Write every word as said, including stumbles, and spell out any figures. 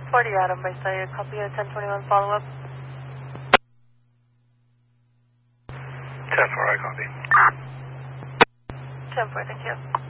forty Adam, by Saya, copy a ten twenty-one follow-up. ten four, I copy. ten four, thank you.